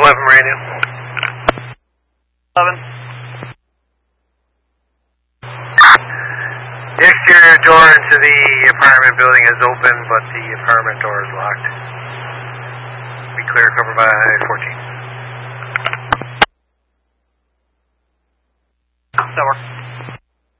11 Meridian. 11. The exterior door into the apartment building is open, but the apartment door is locked. Be clear, cover by 14. That works.